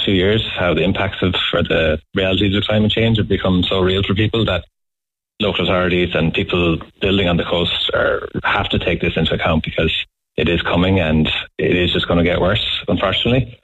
last few years, how the impacts of, or the realities of climate change have become so real for people that local authorities and people building on the coast have to take this into account, because it is coming and it is just going to get worse, unfortunately.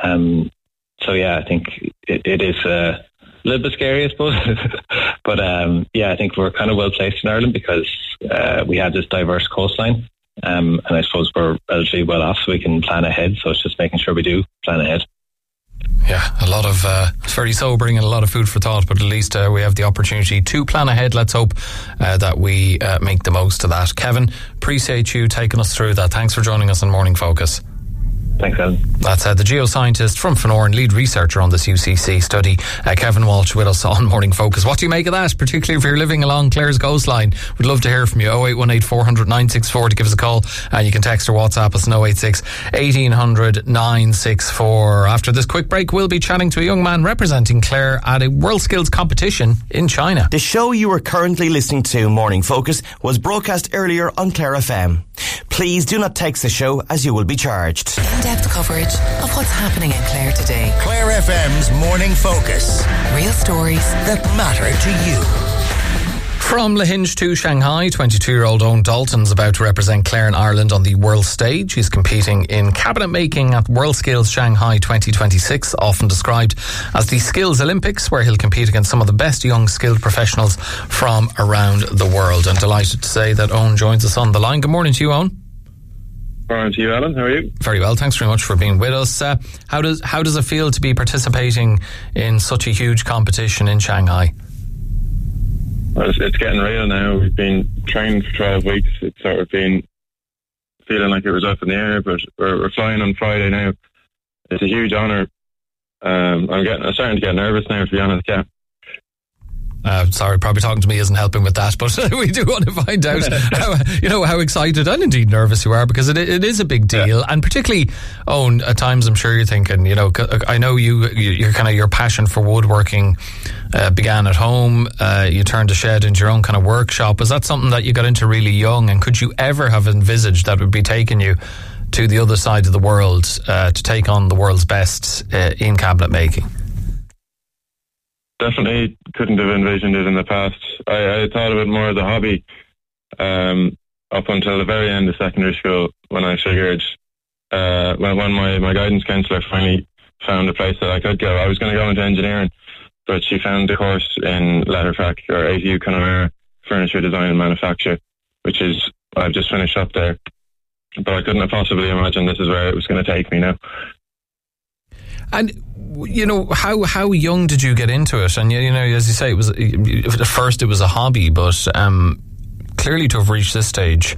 So yeah, I think it is a little bit scary, I suppose. But I think we're kind of well placed in Ireland because we have this diverse coastline. And I suppose we're relatively well off, so we can plan ahead. So it's just making sure we do plan ahead. Yeah, a lot of it's very sobering and a lot of food for thought, but at least we have the opportunity to plan ahead. Let's hope that we make the most of that. Kevin, appreciate you taking us through that. Thanks for joining us on Morning Focus. Thanks, Alan. That's the geoscientist from Finoran, lead researcher on this UCC study, Kevin Walsh, with us on Morning Focus. What do you make of that, particularly if you're living along Clare's coastline? We'd love to hear from you. 0818 400 964 to give us a call, and you can text or WhatsApp us on 086 1800 964. After this quick break, we'll be chatting to a young man representing Clare at a World Skills competition in China. The show you are currently listening to, Morning Focus, was broadcast earlier on Clare FM. Please do not text the show, as you will be charged. In-depth coverage of what's happening in Clare today. Clare FM's Morning Focus. Real stories that matter to you. From Lahinch to Shanghai, 22-year-old Owen Dalton's about to represent Clare and Ireland on the world stage. He's competing in cabinet making at World Skills Shanghai 2026, often described as the Skills Olympics, where he'll compete against some of the best young skilled professionals from around the world. And delighted to say that Owen joins us on the line. Good morning to you, Owen. Good morning to you, Alan. How are you? Very well, thanks very much for being with us. How does it feel to be participating in such a huge competition in Shanghai? Well, it's getting real now. We've been training for 12 weeks. It's sort of been feeling like it was up in the air, but we're flying on Friday now. It's a huge honour. I'm starting to get nervous now, to be honest. Yeah. Sorry, probably talking to me isn't helping with that, but we do want to find out how excited and indeed nervous you are, because it is a big deal. Yeah. And particularly, Owen, at times I'm sure you're thinking, I know you're kind of, your passion for woodworking began at home. You turned a shed into your own kind of workshop. Was that something that you got into really young, and could you ever have envisaged that would be taking you to the other side of the world to take on the world's best in cabinet making? Definitely couldn't have envisioned it in the past. I thought of it more as a hobby up until the very end of secondary school, when I figured when my guidance counsellor finally found a place that I could go. I was going to go into engineering, but she found a course in Letterfac, or ATU Connemara, Furniture Design and Manufacture, which is, I've just finished up there. But I couldn't have possibly imagined this is where it was going to take me now. And how young did you get into it? And as you say, it was at first it was a hobby, but clearly to have reached this stage,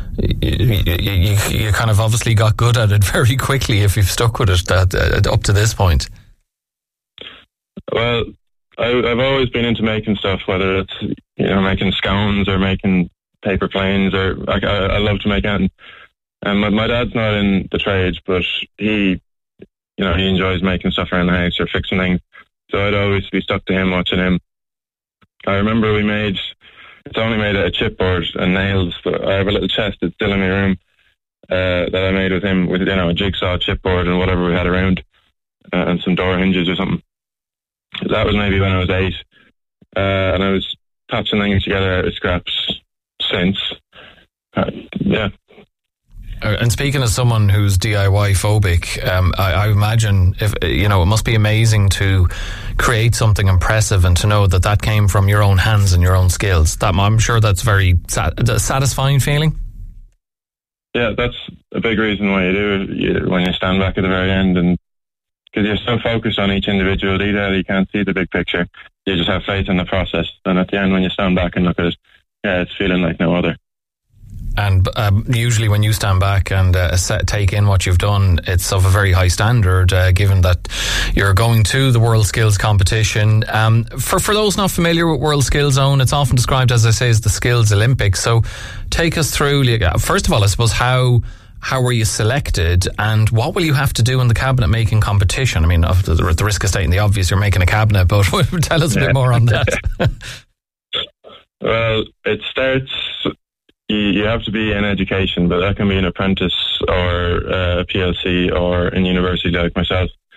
you kind of obviously got good at it very quickly if you've stuck with it up to this point. Well, I've always been into making stuff, whether it's making scones or making paper planes, or I love to make anything. And my dad's not in the trades, but he enjoys making stuff around the house or fixing things. So I'd always be stuck to him, watching him. I remember it's only made out of chipboard and nails, but I have a little chest that's still in my room that I made with him, with a jigsaw, chipboard and whatever we had around, and some door hinges or something. That was maybe when I was 8, and I was patching things together out of scraps since. Yeah. And speaking as someone who's DIY phobic, I imagine it must be amazing to create something impressive and to know that came from your own hands and your own skills. I'm sure that's very satisfying feeling. Yeah, that's a big reason why you do it when you stand back at the very end, and because you're so focused on each individual detail, you can't see the big picture. You just have faith in the process, and at the end, when you stand back and look at it, it's feeling like no other. And usually when you stand back and take in what you've done, it's of a very high standard, given that you're going to the World Skills competition. For those not familiar with World Skills Zone, it's often described, as I say, as the Skills Olympics. So take us through, first of all, I suppose, how were you selected, and what will you have to do in the cabinet making competition? I mean, at the risk of stating the obvious, you're making a cabinet, but tell us a bit more on that. Well, it starts... You have to be in education, but that can be an apprentice or a PLC or in university like myself.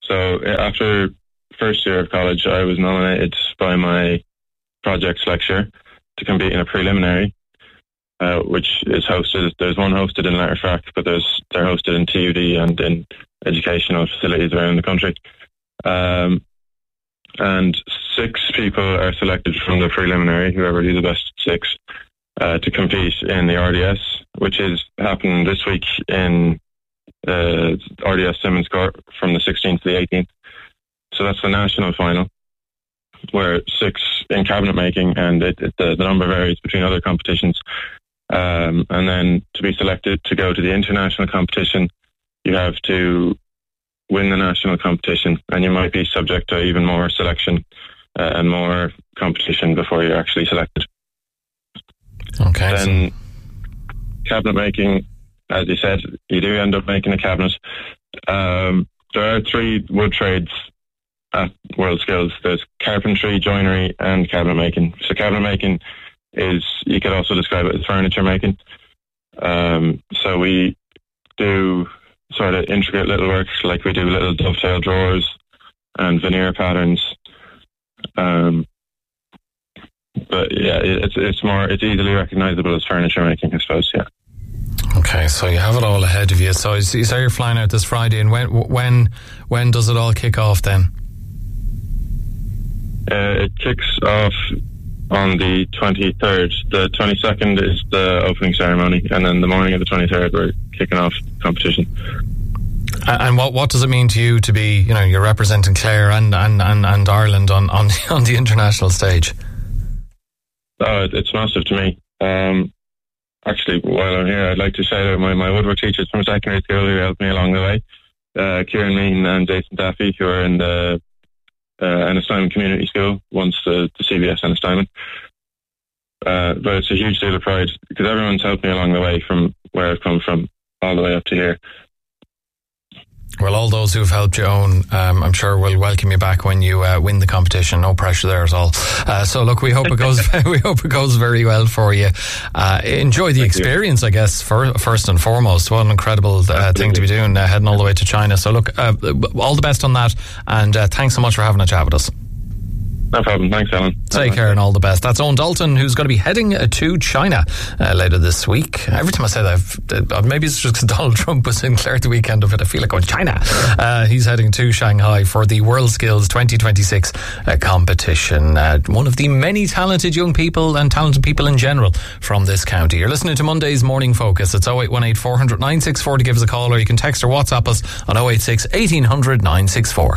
So after first year of college, I was nominated by my projects lecturer to compete in a preliminary, which is hosted. There's one hosted in Letterfrack, but they're hosted in TUD and in educational facilities around the country. And 6 people are selected from the preliminary, whoever do the best 6, to compete in the RDS, which is happening this week in RDS Simmons Court from the 16th to the 18th. So that's the national final, where 6 in cabinet making, and the number varies between other competitions. And then to be selected to go to the international competition, you have to win the national competition, and you might be subject to even more selection and more competition before you're actually selected. Okay. Then cabinet making, as you said, you do end up making a cabinet. There are 3 wood trades at World Skills. There's carpentry, joinery, and cabinet making. So cabinet making is, you could also describe it as furniture making. So we do sort of intricate little work, like we do little dovetail drawers and veneer patterns. But yeah, it's easily recognizable as furniture making, I suppose. Yeah. Okay, so you have it all ahead of you. So you say you're flying out this Friday, and when does it all kick off then? It kicks off on the 23rd. The 22nd is the opening ceremony, and then the morning of the 23rd we're kicking off competition. And what does it mean to you to be, you're representing Clare and Ireland on the international stage? Oh, it's massive to me. Actually, while I'm here, I'd like to shout out my woodwork teachers from secondary school who helped me along the way. Kieran Mean and Jason Daffy, who are in the Ennistimon Community School, once the CBS Ennistimon. But it's a huge deal of pride because everyone's helped me along the way from where I've come from all the way up to here. Well, all those who've helped you, Owen, I'm sure will welcome you back when you win the competition. No pressure there at all. So look, we hope it goes. We hope it goes very well for you. Enjoy the experience, I guess. First and foremost, what an incredible thing to be doing, heading all the way to China. So look, all the best on that, and thanks so much for having a chat with us. No problem. Thanks, Alan. Take care and all the best. That's Owen Dalton, who's going to be heading to China later this week. Every time I say that, maybe it's just because Donald Trump was in Clare the weekend of it, I feel like going China. He's heading to Shanghai for the World Skills 2026 competition. One of the many talented young people and talented people in general from this county. You're listening to Monday's Morning Focus. It's 0818 400 964 to give us a call, or you can text or WhatsApp us on 086 1800 964.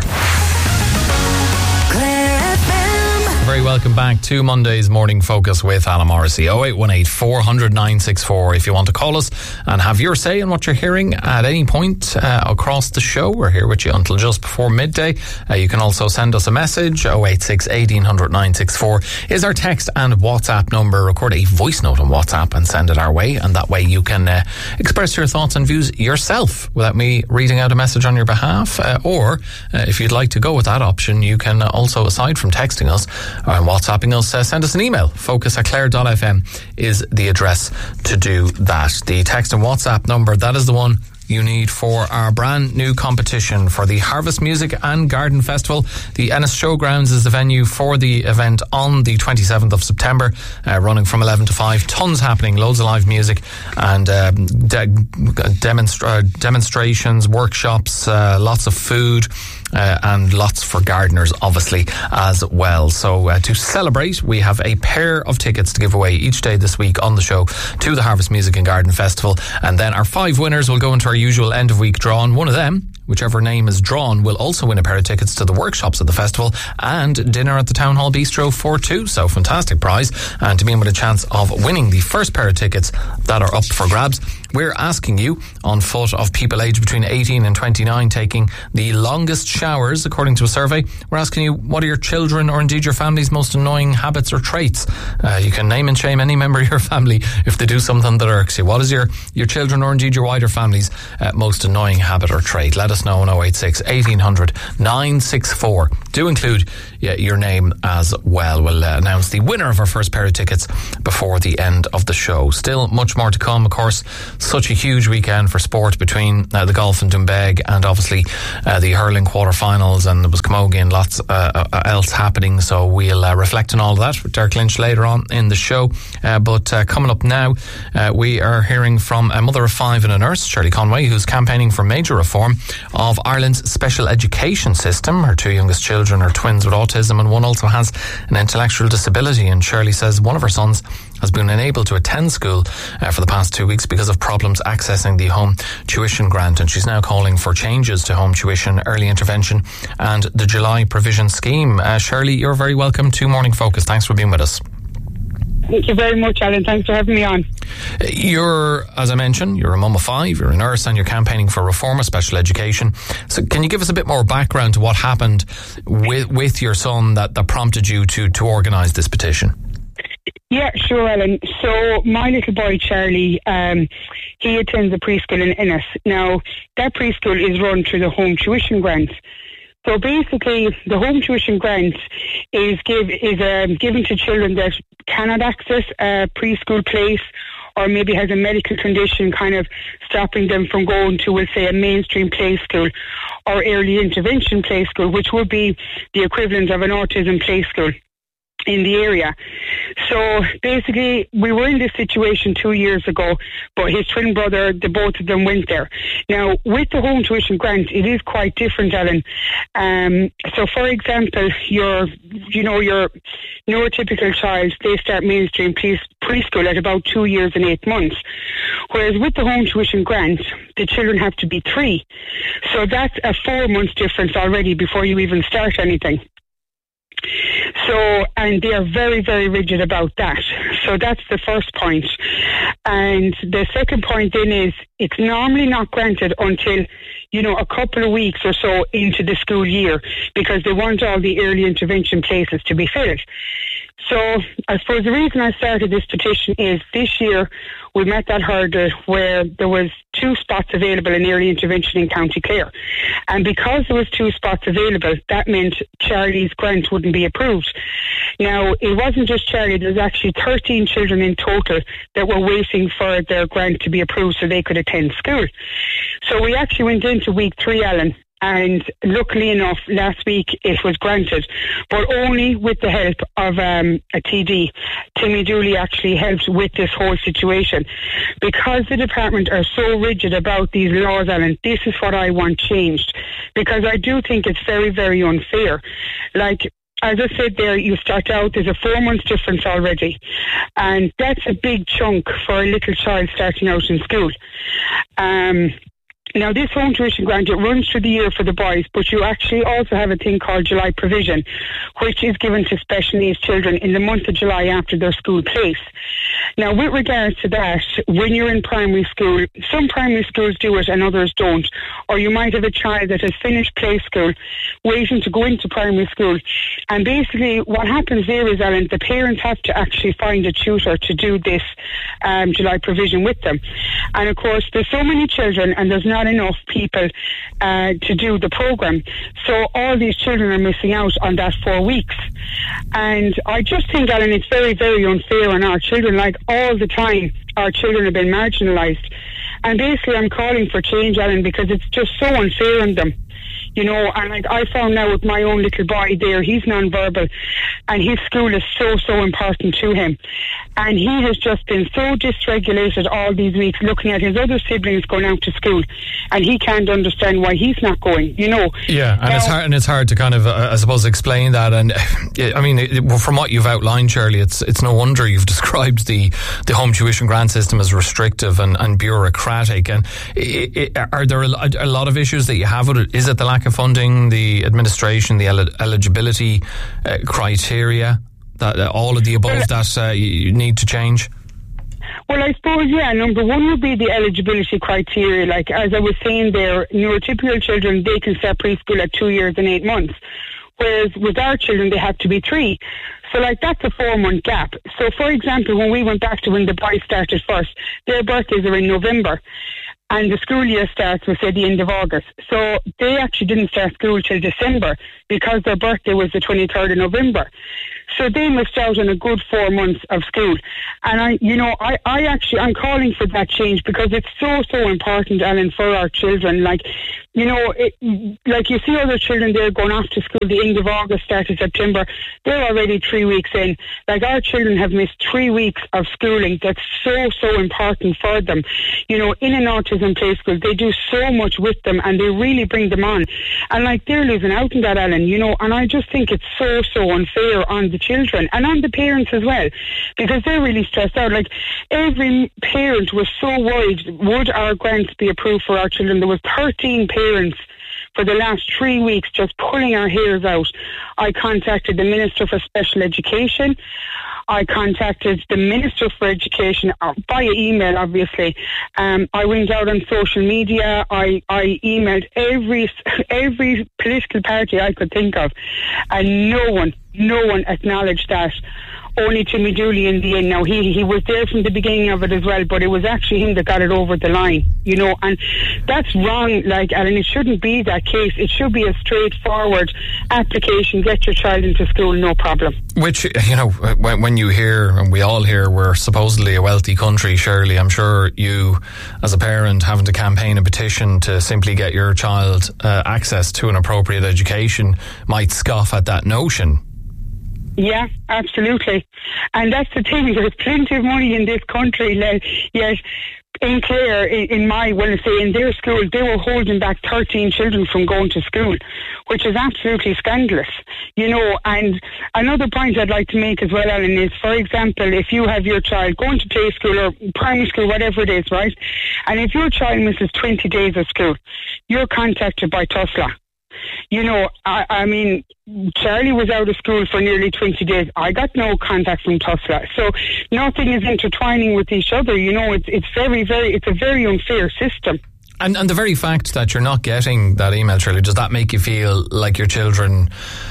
Very welcome back to Monday's Morning Focus with Alan Morrissey. 0818 400 964 if you want to call us and have your say on what you're hearing at any point across the show. We're here with you until just before midday. You can also send us a message. 086 1800 964 is our text and WhatsApp number. Record a voice note on WhatsApp and send it our way, and that way you can express your thoughts and views yourself without me reading out a message on your behalf. Or if you'd like to go with that option, you can also, aside from texting us and WhatsApping us, send us an email. focus@clare.fm is the address to do that. The text and WhatsApp number, that is the one you need for our brand new competition for the Harvest Music and Garden Festival. The Ennis Showgrounds is the venue for the event on the 27th of September, running from 11 to 5. Tons happening, loads of live music and demonstrations, workshops, lots of food, and lots for gardeners, obviously, as well. So to celebrate, we have a pair of tickets to give away each day this week on the show to the Harvest Music and Garden Festival. And then our 5 winners will go into our usual end of week draw, and one of them, whichever name is drawn, will also win a pair of tickets to the workshops at the festival and dinner at the Town Hall Bistro for 2. So fantastic prize, and to be in with a chance of winning the first pair of tickets that are up for grabs, we're asking you, on foot, of people aged between 18 and 29 taking the longest showers, according to a survey. We're asking you, what are your children or indeed your family's most annoying habits or traits? You can name and shame any member of your family if they do something that irks you. What is your children or indeed your wider family's most annoying habit or trait? Let us know on 086 1800 964. Do include your name as well. We'll announce the winner of our first pair of tickets before the end of the show. Still much more to come, of course. such a huge weekend for sport between the golf in Doonbeg and obviously the hurling quarterfinals, and there was camogie and lots else happening. So we'll reflect on all of that with Derek Lynch later on in the show. But coming up now, we are hearing from a mother of 5 and a nurse, Shirley Conway, who's campaigning for major reform of Ireland's special education system. Her 2 youngest children are twins with autism, and one also has an intellectual disability. And Shirley says one of her sons has been unable to attend school for the past 2 weeks because of problems accessing the home tuition grant. And she's now calling for changes to home tuition, early intervention and the July provision scheme. Shirley, you're very welcome to Morning Focus. Thanks for being with us. Thank you very much, Alan. Thanks for having me on. You're, as I mentioned, you're a mum of 5, you're a nurse, and you're campaigning for reform of special education. So can you give us a bit more background to what happened with your son that prompted you to organise this petition? Yeah, sure, Alan. So my little boy, Charlie, he attends a preschool in Ennis. Now, that preschool is run through the home tuition grant. So basically, the home tuition grant is given to children that cannot access a preschool place, or maybe has a medical condition kind of stopping them from going to, we'll say, a mainstream play school or early intervention play school, which would be the equivalent of an autism play school in the area. So basically, we were in this situation 2 years ago, but his twin brother, the both of them went there. Now, with the home tuition grant, it is quite different, Alan. So, for example, your neurotypical child, they start mainstream preschool at about 2 years and 8 months. Whereas with the home tuition grant, the children have to be 3. So that's a 4 months difference already before you even start anything. So, and they are very, very rigid about that. So that's the first point. And the second point then is it's normally not granted until, a couple of weeks or so into the school year, because they want all the early intervention places to be filled. So I suppose the reason I started this petition is this year we met that hurdle where there was 2 spots available in early intervention in County Clare. And because there was 2 spots available, that meant Charlie's grant wouldn't be approved. Now, it wasn't just Charlie, there was actually 13 children in total that were waiting for their grant to be approved so they could attend school. So we actually went into week 3, Alan. And luckily enough, last week it was granted, but only with the help of a TD. Timmy Dooley actually helped with this whole situation. Because the department are so rigid about these laws, Alan, this is what I want changed. Because I do think it's very, very unfair. Like, as I said there, you start out, there's a 4 months difference already. And that's a big chunk for a little child starting out in school. Now, this home tuition grant, it runs through the year for the boys, but you actually also have a thing called July provision, which is given to special needs children in the month of July after their school place. Now, with regards to that, when you're in primary school, some primary schools do it and others don't. Or you might have a child that has finished play school, waiting to go into primary school. And basically, what happens there is, Alan, the parents have to actually find a tutor to do this July provision with them. And of course, there's so many children and there's not enough people to do the program. So all these children are missing out on that 4 weeks. And I just think, Alan, it's very, very unfair on our children. Like, all the time, our children have been marginalised. And basically, I'm calling for change, Alan, because it's just so unfair on them. And like I found now with my own little boy there, he's non-verbal, and his school is so, so important to him. And he has just been so dysregulated all these weeks, looking at his other siblings going out to school, and he can't understand why he's not going, Yeah, and it's hard to kind of, I suppose, explain that. And I mean, from what you've outlined, Shirley, it's no wonder you've described the home tuition grant system as restrictive and bureaucratic. And are there a lot of issues that you have with it? Is it the lack of funding, the administration, the eligibility criteria, that all of the above that you need to change? Well, I suppose, number one would be the eligibility criteria. Like, as I was saying there, neurotypical children, they can start preschool at 2 years and 8 months. Whereas with our children, they have to be 3. So, like, that's a 4-month gap. So, for example, when we went back to when the boys started first, their birthdays are in November. And the school year starts, we say, the end of August. So they actually didn't start school till December because their birthday was the 23rd of November. So they missed out on a good 4 months of school. And I'm calling for that change because it's so important, Alan, for our children. Like you see other children, they're going off to school the end of August, start of September. They're already 3 weeks in. Like, our children have missed 3 weeks of schooling. That's so important for them. In an autism play school, they do so much with them and they really bring them on. And like, they're losing out on that, Alan, and I just think it's so unfair on the children and on the parents as well, because they're really stressed out. Like, every parent was so worried, would our grants be approved for our children? There was 13 parents for the last 3 weeks just pulling our hairs out. I contacted the Minister for Special Education. I contacted the Minister for Education via email, obviously. I went out on social media. I emailed every political party I could think of, and no one acknowledged that. Only Timmy Dooley in the end. Now, he was there from the beginning of it as well, but it was actually him that got it over the line, and that's wrong, like, Alan. It shouldn't be that case. It should be a straightforward application, get your child into school, no problem. Which, when you hear, and we all hear, we're supposedly a wealthy country, Shirley, I'm sure you, as a parent, having to campaign a petition to simply get your child access to an appropriate education might scoff at that notion. Yeah, absolutely. And that's the thing, there's plenty of money in this country, yet in Clare, in their school, they were holding back 13 children from going to school, which is absolutely scandalous, And another point I'd like to make as well, Alan, is, for example, if you have your child going to play school or primary school, whatever it is, right? And if your child misses 20 days of school, you're contacted by TUSLA. I mean, Charlie was out of school for nearly 20 days. I got no contact from TUSLA. So nothing is intertwining with each other. It's a very unfair system. And the very fact that you're not getting that email, Shirley, does that make you feel like your children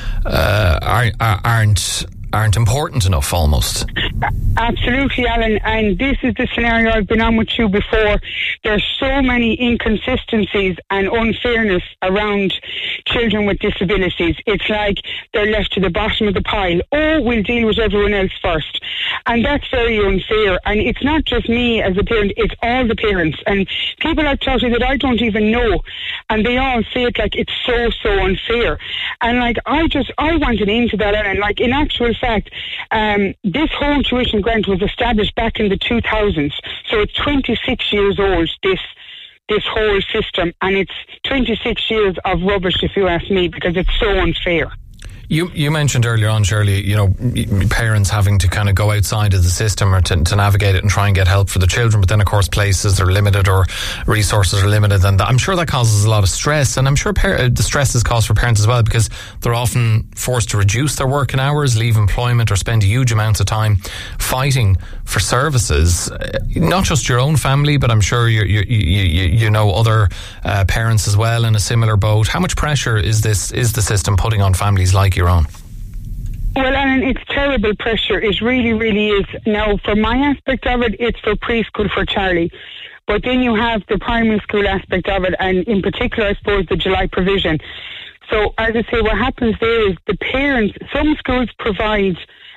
aren't important enough, almost? Absolutely, Alan, and this is the scenario I've been on with you before. There's so many inconsistencies and unfairness around children with disabilities. It's like they're left to the bottom of the pile. We'll deal with everyone else first. And that's very unfair. And it's not just me as a parent, it's all the parents. And people I've talked to that I don't even know, and they all say it like it's so unfair. And like, I want an end to that, and like, in actual fact, this home tuition grant was established back in the 2000s, so it's 26 years old, this whole system, and it's 26 years of rubbish, if you ask me, because it's so unfair. You mentioned earlier on, Shirley, parents having to kind of go outside of the system or to navigate it and try and get help for the children, but then of course places are limited or resources are limited, and I'm sure that causes a lot of stress, and I'm sure the stress is caused for parents as well, because they're often forced to reduce their working hours, leave employment, or spend huge amounts of time fighting for services. Not just your own family, but I'm sure you know other parents as well in a similar boat. How much pressure is the system putting on families like your own? Well, Alan, it's terrible pressure. It really, really is. Now, for my aspect of it, it's for preschool for Charlie. But then you have the primary school aspect of it, and in particular, I suppose, the July provision. So, as I say, what happens there is the parents, some schools provide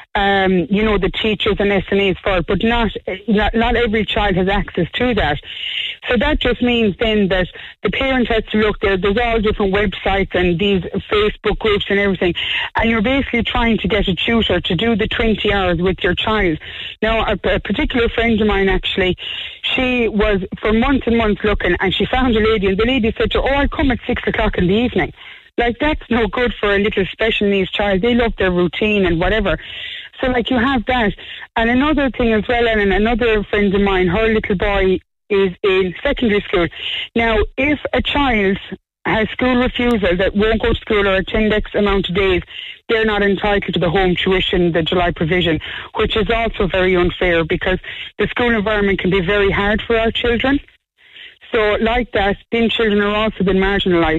the teachers and SNAs for it, but not every child has access to that. So that just means then that the parent has to look there. There's all different websites and these Facebook groups and everything. And you're basically trying to get a tutor to do the 20 hours with your child. Now, a particular friend of mine, actually, she was for months and months looking, and she found a lady, and the lady said to her, I'll come at 6 o'clock in the evening. Like, that's no good for a little special needs child. They love their routine and whatever. So, like, you have that. And another thing as well, and another friend of mine, her little boy is in secondary school. Now, if a child has school refusal that won't go to school or attend X amount of days, they're not entitled to the home tuition, the July provision, which is also very unfair because the school environment can be very hard for our children. So, like that, then children are also been marginalised.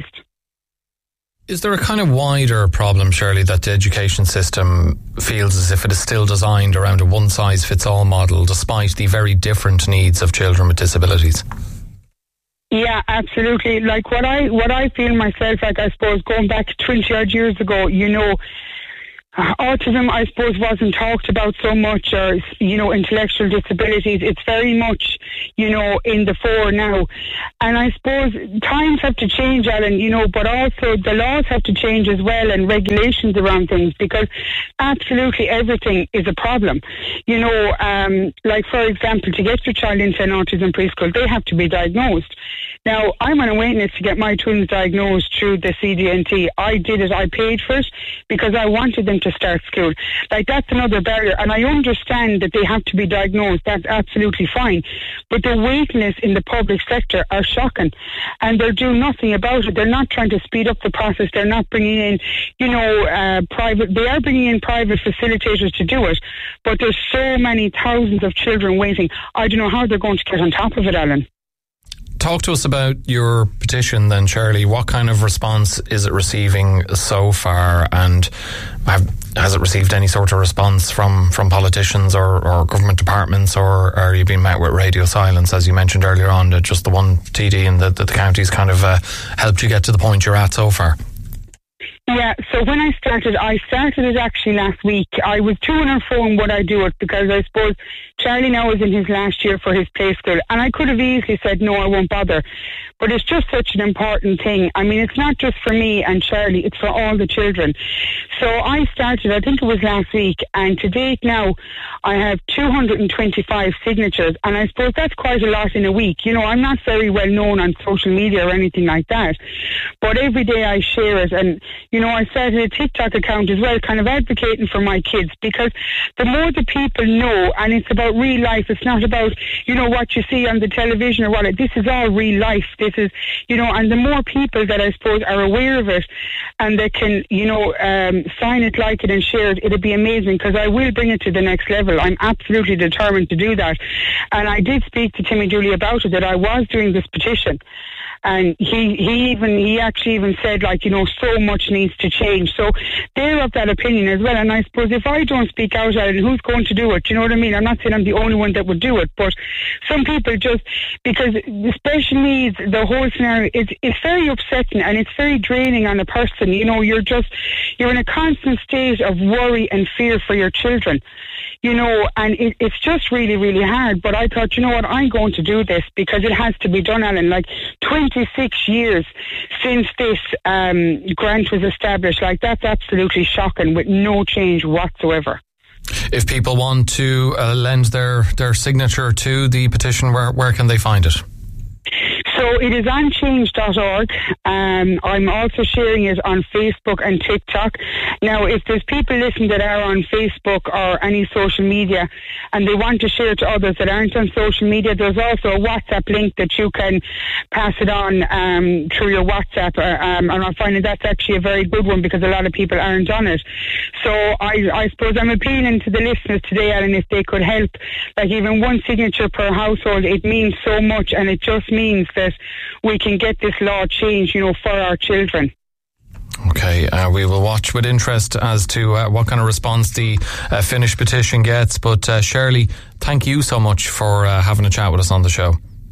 Is there a kind of wider problem, Shirley, that the education system feels as if it is still designed around a one-size-fits-all model, despite the very different needs of children with disabilities? Yeah, absolutely. Like what I feel myself, like I suppose going back 20 odd years ago, autism, I suppose, wasn't talked about so much, or, you know, intellectual disabilities. It's very much, you know, in the fore now. And I suppose times have to change, Alan, you know, but also the laws have to change as well, and regulations around things, because absolutely everything is a problem. You know, like, for example, to get your child into an autism preschool, they have to be diagnosed. Now, I'm on a waiting list to get my twins diagnosed through the CDNT. I did it, I paid for it, because I wanted them to start school. Like, that's another barrier, and I understand that they have to be diagnosed. That's absolutely fine. But the waiting lists in the public sector are shocking, and they're doing nothing about it. They're not trying to speed up the process. They're not bringing in, you know, they are bringing in private facilitators to do it, but there's so many thousands of children waiting. I don't know how they're going to get on top of it, Alan. Talk to us about your petition then, Shirley. What kind of response is it receiving so far, and has it received any sort of response from politicians or government departments, or are you being met with radio silence, as you mentioned earlier on, that just the one TD in the county's kind of helped you get to the point you're at so far? Yeah, so when I started it actually last week. I was to and fro would I do it, because I suppose Charlie now is in his last year for his play school, and I could have easily said, no, I won't bother. But it's just such an important thing. I mean, it's not just for me and Charlie, it's for all the children. So I started, I think it was last week, and to date now, I have 225 signatures, and I suppose that's quite a lot in a week. You know, I'm not very well known on social media or anything like that, but every day I share it, and, you know, I started a TikTok account as well, kind of advocating for my kids, because the more the people know, and it's about real life, it's not about, you know, what you see on the television or what, this is all real life. This is, you know, and the more people that I suppose are aware of it, and they can, you know, sign it, like it and share it, it'll be amazing, because I will bring it to the next level. I'm absolutely determined to do that. And I did speak to Timmy Dooley about it, that I was doing this petition. And he actually even said, like, you know, so much needs to change. So they're of that opinion as well. And I suppose if I don't speak out at it, who's going to do it? You know what I mean? I'm not saying I'm the only one that would do it, but some people just, because the special needs, the whole scenario, it's very upsetting, and it's very draining on a person. You know, you're in a constant state of worry and fear for your children. You know, and it's just really, really hard. But I thought, you know what, I'm going to do this, because it has to be done, Alan. Like, 26 years since this grant was established, like, that's absolutely shocking, with no change whatsoever. If people want to lend their signature to the petition, where can they find it? So it is on change.org. I'm also sharing it on Facebook and TikTok. Now, if there's people listening that are on Facebook or any social media, and they want to share it to others that aren't on social media, there's also a WhatsApp link that you can pass it on through your WhatsApp. And I find that that's actually a very good one, because a lot of people aren't on it. So I suppose I'm appealing to the listeners today, Alan, if they could help, like even one signature per household, it means so much, and it just means that we can get this law changed, you know, for our children. Okay, we will watch with interest as to what kind of response the finished petition gets. But Shirley, thank you so much for having a chat with us on the show.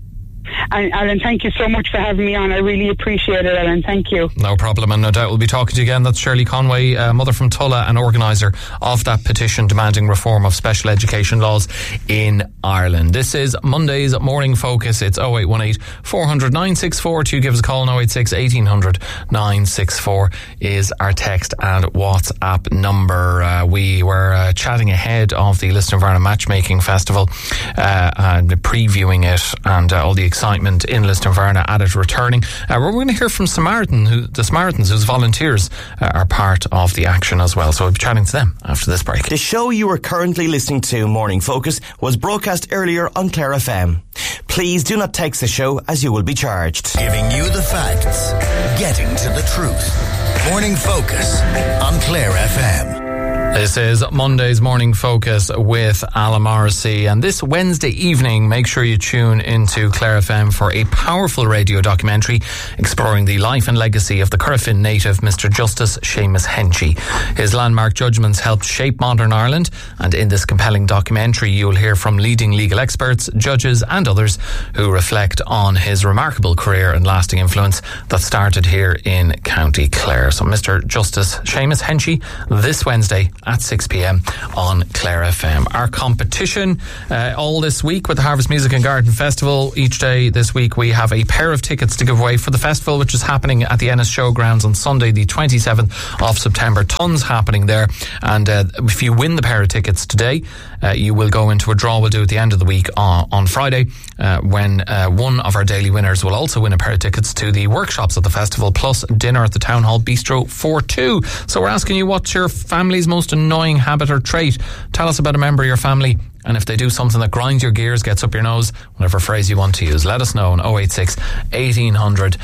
And Alan, thank you so much for having me on. I really appreciate it, Alan. Thank you. No problem, and no doubt we'll be talking to you again. That's Shirley Conway, mother from Tulla and organiser of that petition demanding reform of special education laws in Ireland. This is Monday's Morning Focus. It's 0818 400 964 to give us a call. 086 1800 964 is our text and WhatsApp number. We were chatting ahead of the Lisdoonvarna Matchmaking Festival and previewing it, and all the excitement in Lisdoonvarna at it returning. We're going to hear from the Samaritans, whose volunteers are part of the action as well. So we'll be chatting to them after this break. The show you are currently listening to, Morning Focus, was broadcast earlier on Clare FM. Please do not text the show, as you will be charged. Giving you the facts, getting to the truth. Morning Focus on Clare FM. This is Monday's Morning Focus with Alan Morrissey, and this Wednesday evening make sure you tune into Clare FM for a powerful radio documentary exploring the life and legacy of the Currafin native Mr Justice Seamus Henchy. His landmark judgments helped shape modern Ireland, and in this compelling documentary you'll hear from leading legal experts, judges and others who reflect on his remarkable career and lasting influence that started here in County Clare. So Mr Justice Seamus Henchy this Wednesday at 6 p.m. on Clare FM. Our competition all this week with the Harvest Music and Garden Festival. Each day this week we have a pair of tickets to give away for the festival, which is happening at the Ennis Showgrounds on Sunday the 27th of September. Tons happening there, and if you win the pair of tickets today, you will go into a draw we'll do at the end of the week on Friday, when one of our daily winners will also win a pair of tickets to the workshops at the festival, plus dinner at the Town Hall Bistro for two. So we're asking you, what's your family's most annoying habit or trait? Tell us about a member of your family, and if they do something that grinds your gears, gets up your nose, whatever phrase you want to use, let us know on 086 1800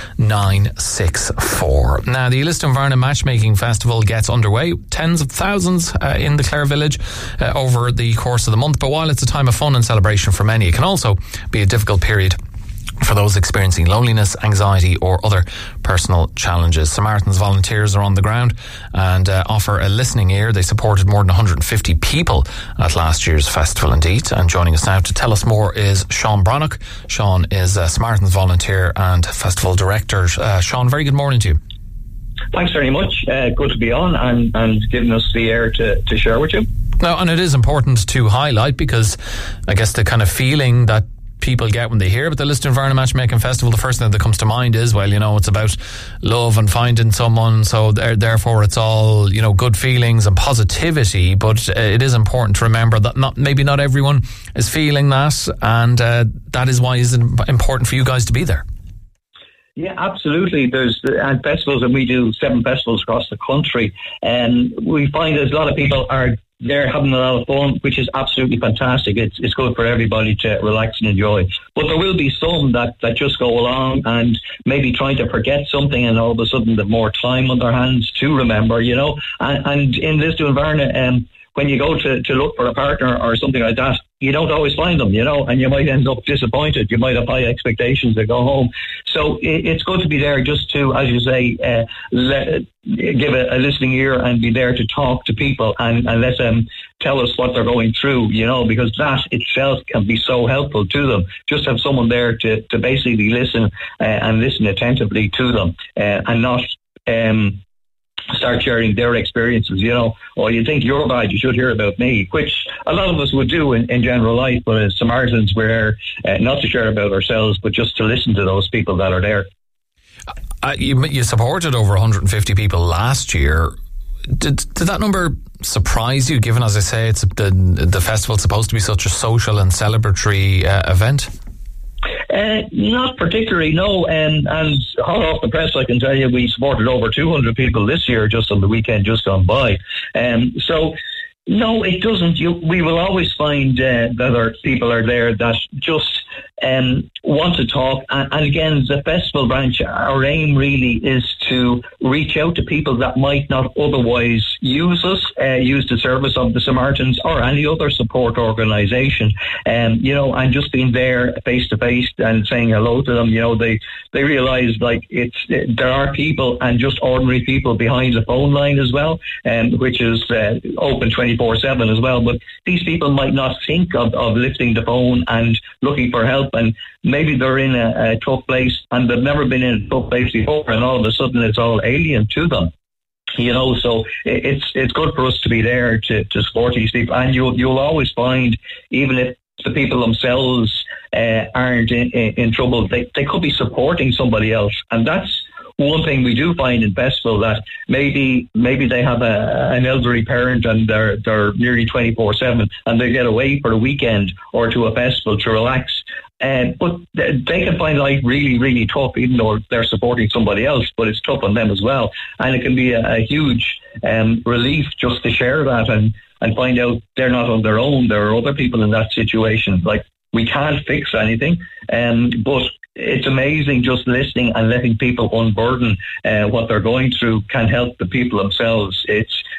964. Now, the Lisdoonvarna Matchmaking Festival gets underway. Tens of thousands in the Clare Village over the course of the month. But while it's a time of fun and celebration for many, it can also be a difficult period for those experiencing loneliness, anxiety or other personal challenges. Samaritans volunteers are on the ground and offer a listening ear. They supported more than 150 people at last year's festival indeed. And joining us now to tell us more is Sean Brannock. Sean is a Samaritans volunteer and festival director. Sean, very good morning to you. Thanks very much. Good to be on and giving us the air to share with you. Now, and it is important to highlight, because I guess the kind of feeling that people get when they hear about the Lisdoonvarna Matchmaking Festival, the first thing that comes to mind is, well, it's about love and finding someone, so therefore it's all, good feelings and positivity. But it is important to remember that maybe not everyone is feeling that, and that is why it's important for you guys to be there. Yeah, absolutely. There's festivals, and we do 7 festivals across the country, and we find that a lot of people are there having a lot of fun, which is absolutely fantastic. It's good for everybody to relax and enjoy. But there will be some that just go along and maybe trying to forget something, and all of a sudden they've more time on their hands to remember, And in Lisdoonvarna, when you go to look for a partner or something like that, you don't always find them, and you might end up disappointed. You might have high expectations to go home. So it's good to be there just to, as you say, give a listening ear and be there to talk to people and let them tell us what they're going through, because that itself can be so helpful to them. Just have someone there to basically listen and listen attentively to them and not start sharing their experiences, you think you're bad, you should hear about me, which a lot of us would do in general life, but as Samaritans we're not to share about ourselves, but just to listen to those people that are there. You supported over 150 people last year. Did that number surprise you, given, as I say, it's the festival's supposed to be such a social and celebratory event? Not particularly, no. And hot off the press, I can tell you, we supported over 200 people this year just on the weekend just gone by. So, no, it doesn't. We will always find that other people are there that just want to talk. And again, the festival branch, our aim really is to reach out to people that might not otherwise use us, use the service of the Samaritans or any other support organisation. And just being there face to face and saying hello to them. They realise there are people, and just ordinary people behind the phone line as well, which is open 24/7 as well. But these people might not think of lifting the phone and looking for help, and maybe they're in a tough place and they've never been in a tough place before, and all of a sudden it's all alien to them. So it's good for us to be there to support these people. And you'll always find, even if the people themselves aren't in trouble, they could be supporting somebody else. And that's one thing we do find in festival, that maybe they have an elderly parent and they're nearly 24/7 and they get away for a weekend or to a festival to relax. But they can find life really, really tough, even though they're supporting somebody else, but it's tough on them as well. And it can be a huge relief just to share that and find out they're not on their own. There are other people in that situation. We can't fix anything, but it's amazing just listening and letting people unburden what they're going through can help the people themselves.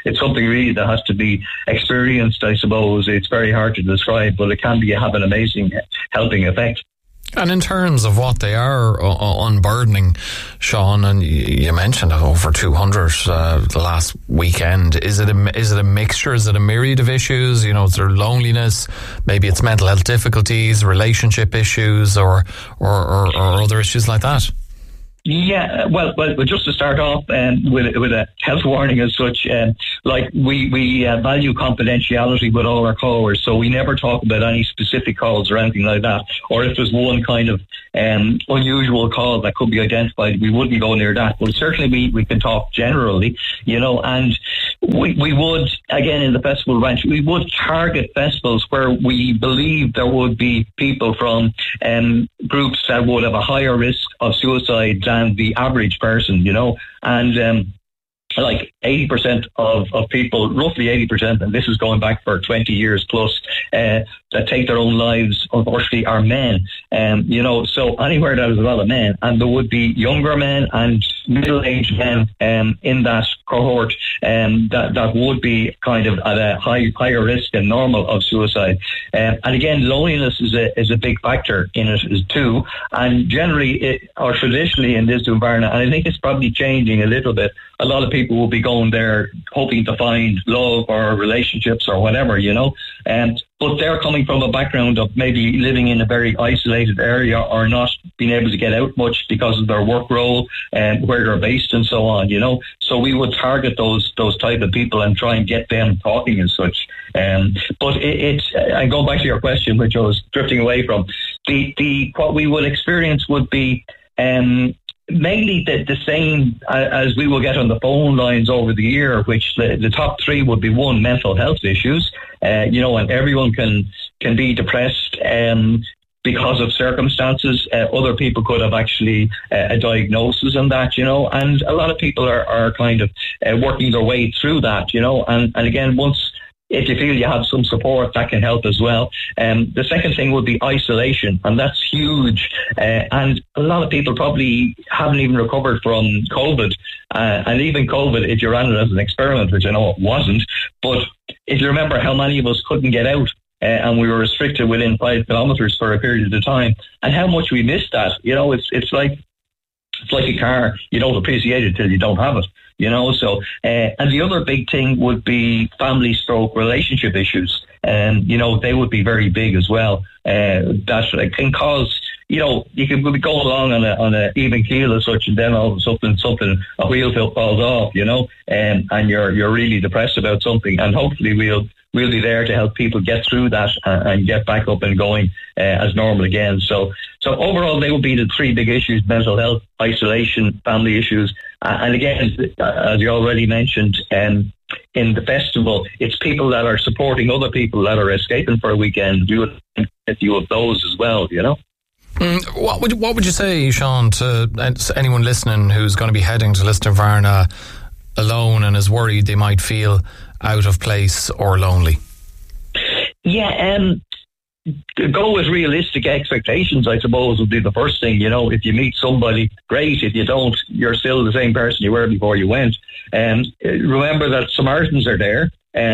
it's something really that has to be experienced, I suppose. It's very hard to describe, but it can have an amazing helping effect. And in terms of what they are unburdening, Sean, and you mentioned over 200 the last weekend, is it a mixture? Is it a myriad of issues? You know, is there loneliness? Maybe it's mental health difficulties, relationship issues, or other issues like that? Yeah, well, just to start off with a health warning as such, like we value confidentiality with all our callers, so we never talk about any specific calls or anything like that. Or if there's one kind of unusual call that could be identified, we wouldn't go near that. But certainly we can talk generally, you know, and we would, again, in the festival ranch, we would target festivals where we believe there would be people from groups that would have a higher risk of suicide than the average person, you know, and like 80% of people, roughly 80%, and this is going back for 20 years plus, that take their own lives, unfortunately, are men. You know, so anywhere there's a lot of men, and there would be younger men and middle-aged men in that cohort that would be kind of at a higher risk than normal of suicide. And again, loneliness is a big factor in it too. And generally, or traditionally in this environment, and I think it's probably changing a little bit, a lot of people will be going there hoping to find love or relationships or whatever, you know. But they're coming from a background of maybe living in a very isolated area or not being able to get out much because of their work role and where they're based and so on, you know. So we would target those type of people and try and get them talking and such. But I go back to your question, which I was drifting away from. What we would experience would be mainly the same as we will get on the phone lines over the year, which the top three would be: one, mental health issues, you know, and everyone can be depressed because of circumstances. Other people could have actually a diagnosis on that, you know, and a lot of people are kind of working their way through that, you know, and again, if you feel you have some support, that can help as well. The second thing would be isolation, and that's huge. And a lot of people probably haven't even recovered from COVID. And even COVID, if you ran it as an experiment, which I know it wasn't, but if you remember how many of us couldn't get out, and we were restricted within 5 kilometres for a period of time, and how much we missed that. You know, it's like a car. You don't appreciate it till you don't have it, you know. So, and the other big thing would be family/relationship issues. You know, they would be very big as well. That can cause, you know, you could be going along on a even keel as such, and then all of a sudden a wheel falls off, you know, and you're really depressed about something. And hopefully we'll be there to help people get through that and get back up and going as normal again. So overall, they would be the three big issues: mental health, isolation, family issues. And again, as you already mentioned, in the festival, it's people that are supporting other people that are escaping for a weekend. You would think a few of those as well, you know. What would you say, Sean, to anyone listening who's going to be heading to Lisdoonvarna alone and is worried they might feel out of place or lonely? Yeah, go with realistic expectations, I suppose, would be the first thing. You know, if you meet somebody, great. If you don't, you're still the same person you were before you went. Remember that Samaritans are there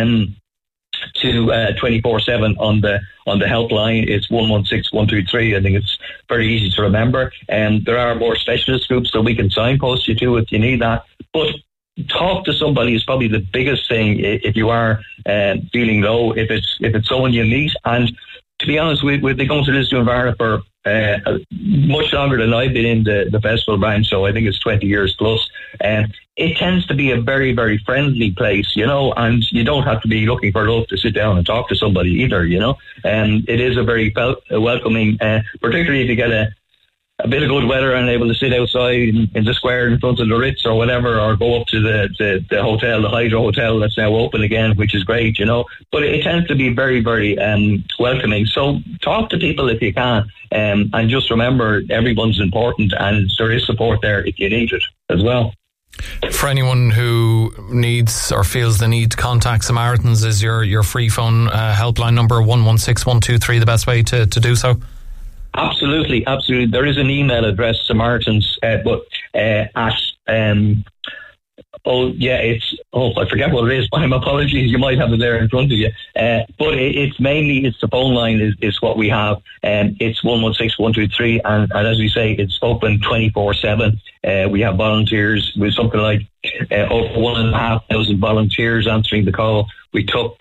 to 24/7 on the helpline. It's 116123. I think it's very easy to remember. And there are more specialist groups that we can signpost you to if you need that. But talk to somebody is probably the biggest thing if you are feeling low. If it's someone you meet, and to be honest, we've been going to Lisdoonvarna for much longer than I've been in the festival branch, so I think it's 20 years plus. It tends to be a very, very friendly place, you know, and you don't have to be looking for love to sit down and talk to somebody either, you know. It is a very welcoming, particularly if you get a bit of good weather and able to sit outside in the square in front of the Ritz or whatever, or go up to the hotel, the Hydro Hotel that's now open again, which is great, you know. But it tends to be very, very welcoming. So talk to people if you can, and just remember everyone's important, and there is support there if you need it as well. For anyone who needs or feels the need to contact Samaritans, is your free phone helpline number 116123 the best way to do so? Absolutely. There is an email address, Samaritans, but at I forget what it is. My apologies. You might have it there in front of you. But it's the phone line is what we have. It's 116-123, and as we say, it's open 24/7. We have volunteers with something like over 1,500 volunteers answering the call. We took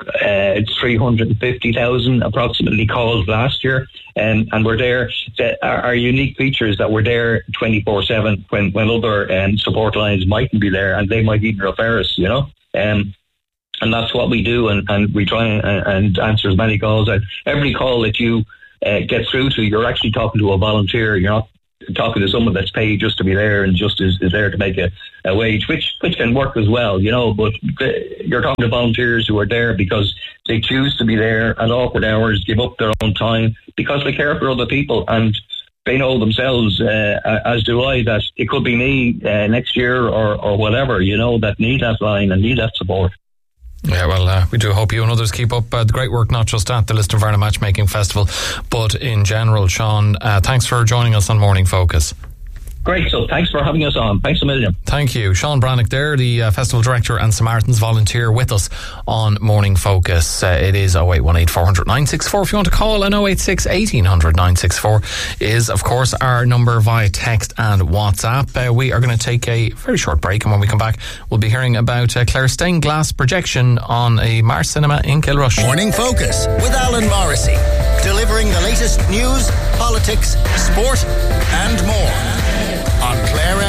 350,000 approximately calls last year, and we're there. Our unique feature is that we're there 24/7 when other support lines mightn't be there, and they might even refer us, and that's what we do, and we try and answer as many calls. Every call that you get through to, you're actually talking to a volunteer. You're not talking to someone that's paid just to be there and just is there to make a wage, which can work as well, but you're talking to volunteers who are there because they choose to be there at awkward hours, give up their own time because they care for other people, and they know themselves, as do I, that it could be me next year or whatever, that need that line and need that support. Yeah, well, we do hope you and others keep up the great work, not just at the Lisdoonvarna Matchmaking Festival, but in general. Sean, thanks for joining us on Morning Focus. Great, so thanks for having us on. Thanks a million. Thank you. Sean Brannock there, the Festival Director and Samaritans volunteer with us on Morning Focus. It is 0818 400 964 if you want to call, and 086 1800 964 is, of course, our number via text and WhatsApp. We are going to take a very short break, and when we come back, we'll be hearing about Claire stained glass projection on a Mars cinema in Kilrush. Morning Focus with Alan Morrissey, delivering the latest news, politics, sport and more on Clare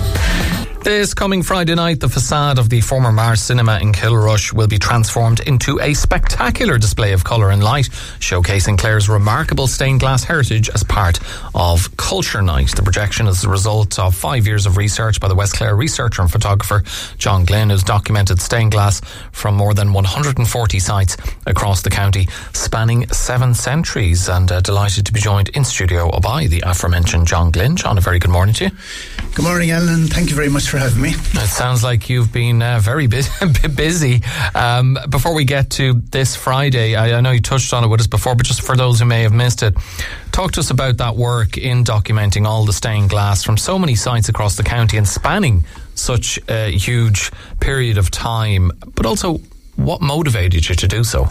FM. This coming Friday night, the facade of the former Mars Cinema in Kilrush will be transformed into a spectacular display of colour and light, showcasing Clare's remarkable stained glass heritage as part of Culture Night. The projection is the result of 5 years of research by the West Clare researcher and photographer John Glynn, who's documented stained glass from more than 140 sites across the county, spanning 7 centuries. And delighted to be joined in studio by the aforementioned John Glynn. John, a very good morning to you. Good morning, Alan. Thank you very much for having me. It sounds like you've been very busy. Before we get to this Friday, I know you touched on it with us before, but just for those who may have missed it, talk to us about that work in documenting all the stained glass from so many sites across the county and spanning such a huge period of time, but also what motivated you to do so?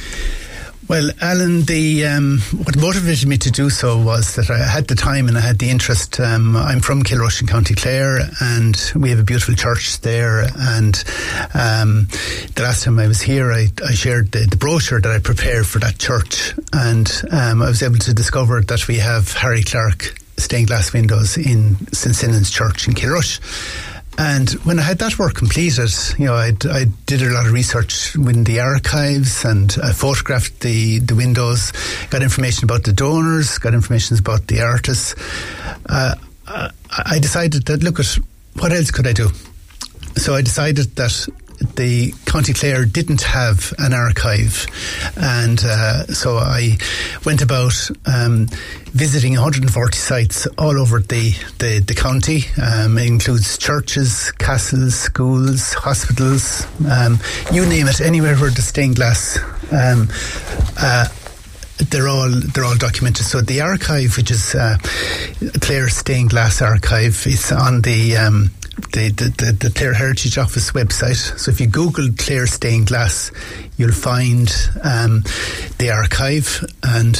Well, Alan, what motivated me to do so was that I had the time and I had the interest. I'm from Kilrush in County Clare, and we have a beautiful church there. And the last time I was here, I shared the brochure that I prepared for that church, and I was able to discover that we have Harry Clark stained glass windows in St. Sinan's Church in Kilrush. And when I had that work completed, I did a lot of research within the archives, and I photographed the windows, got information about the donors, got information about the artists. I decided that, look, what else could I do? So I decided that the County Clare didn't have an archive, and so I went about visiting 140 sites all over the county. It includes churches, castles, schools, hospitals, you name it, anywhere where the stained glass they're all documented. So the archive, which is Clare Stained Glass Archive, is on the Clare Heritage Office website. So if you Google Clare Stained Glass, you'll find the archive, and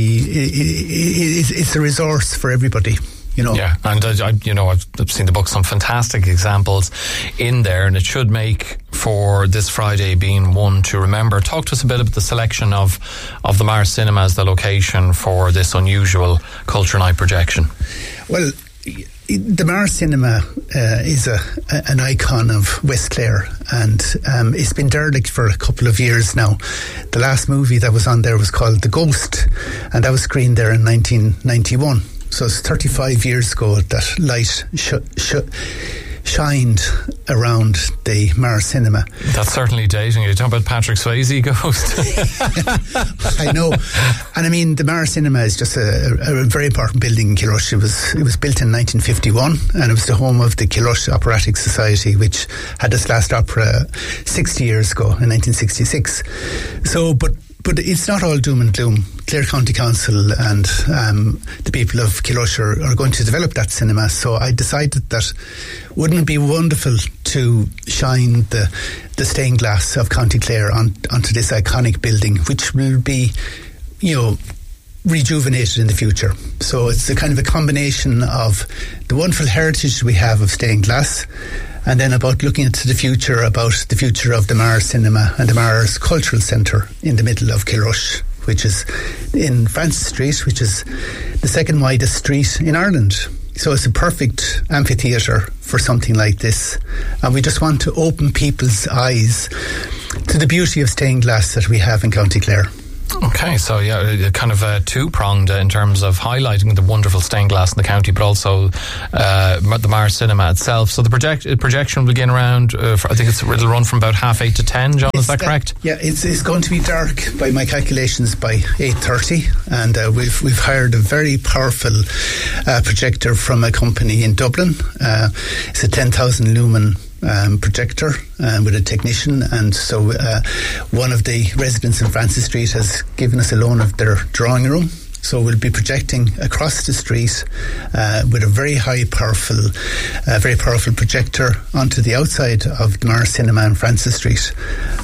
it's a resource for everybody. Yeah, and I've seen the book, some fantastic examples in there, and it should make for this Friday being one to remember. Talk to us a bit about the selection of the Mars Cinema as the location for this unusual Culture Night projection. Well, the Mars Cinema is an icon of West Clare, and it's been derelict for a couple of years now. The last movie that was on there was called The Ghost, and that was screened there in 1991. So it's 35 years ago that light shined around the Mars Cinema. That's certainly dating. You're talking about Patrick Swayze Ghost. I know. And I mean, the Mars Cinema is just a very important building in Kilrush. It was built in 1951, and it was the home of the Kilrush Operatic Society, which had its last opera 60 years ago in 1966. So, but it's not all doom and gloom. Clare County Council and the people of Kilrush are going to develop that cinema. So I decided that wouldn't it be wonderful to shine the stained glass of County Clare onto this iconic building, which will be, rejuvenated in the future. So it's a kind of a combination of the wonderful heritage we have of stained glass, and then about looking into the future, about the future of the Mars Cinema and the Mars Cultural Centre in the middle of Kilrush, which is in Francis Street, which is the second widest street in Ireland. So it's a perfect amphitheatre for something like this. And we just want to open people's eyes to the beauty of stained glass that we have in County Clare. Okay, so kind of two-pronged in terms of highlighting the wonderful stained glass in the county, but also the Mars Cinema itself. So the projection will begin around, I think it'll run from about 8:30 to 10, John, is that correct? Yeah, it's going to be dark by my calculations by 8:30, and we've hired a very powerful projector from a company in Dublin. It's a 10,000 lumen projector with a technician, and so one of the residents in Francis Street has given us a loan of their drawing room, so we'll be projecting across the street with a very powerful projector onto the outside of the Mars Cinema in Francis Street.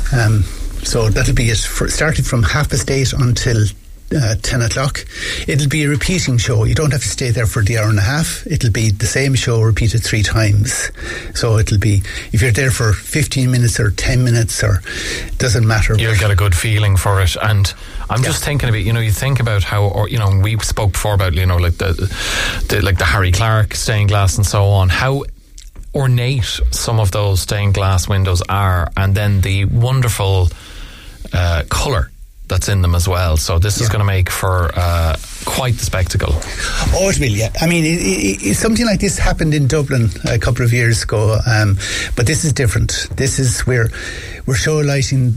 So that'll be it, starting from 8:30 until 10 o'clock. It'll be a repeating show. You don't have to stay there for the hour and a half. It'll be the same show repeated 3 times. So it'll be, if you're there for 15 minutes or 10 minutes, or it doesn't matter. You'll get a good feeling for it. And I'm just thinking about, you think about how, we spoke before about, like the Harry Clark stained glass and so on, how ornate some of those stained glass windows are, and then the wonderful colour that's in them as well. So this is going to make for quite the spectacle. Oh, it will, yeah. I mean, something like this happened in Dublin a couple of years ago, but this is different. This is where we're highlighting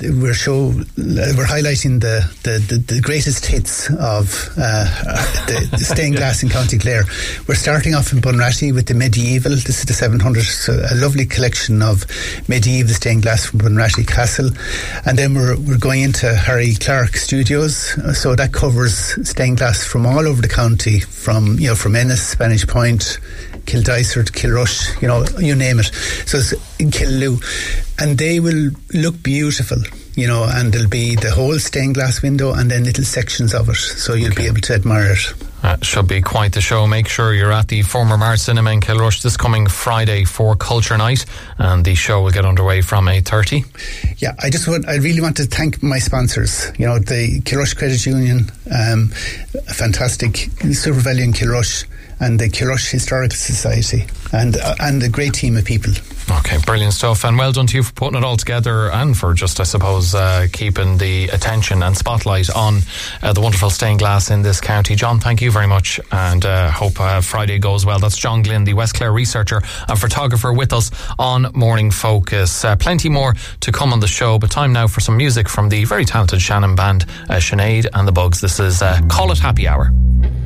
the greatest hits of the stained glass in County Clare. We're starting off in Bunratty with the medieval. This is the 700, so a lovely collection of medieval stained glass from Bunratty Castle, and then we're going into Harry Clark Studios. So that covers stained glass from all over the county, from Ennis, Spanish Point, Kildysart, Kilrush, you name it. So it's in Killaloe, and they will look beautiful, and there'll be the whole stained glass window and then little sections of it, so you'll be able to admire it. Should be quite the show. Make sure you're at the former Mars Cinema in Kilrush this coming Friday for Culture Night, and the show will get underway from 8:30. Yeah, I really want to thank my sponsors. The Kilrush Credit Union, a fantastic Super Value in Kilrush, and the Kilrush Historical Society, and a great team of people. Okay, brilliant stuff, and well done to you for putting it all together, and for just, I suppose, keeping the attention and spotlight on the wonderful stained glass in this county. John, thank you very much, and hope Friday goes well. That's John Glynn, the West Clare researcher and photographer, with us on Morning Focus. Plenty more to come on the show, but time now for some music from the very talented Shannon band, Sinead and the Bugs. This is Call It Happy Hour.